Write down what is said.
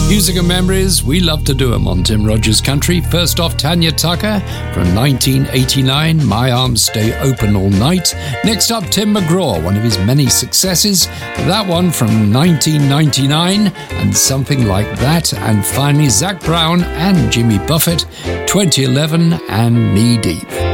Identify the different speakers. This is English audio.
Speaker 1: Music and memories, we love to do them on Tim Rogers Country. First off, Tanya Tucker from 1989, My Arms Stay Open All Night. Next up, Tim McGraw, one of his many successes. That one from 1999, and Something Like That. And finally, Zac Brown and Jimmy Buffett, 2011 and Knee Deep.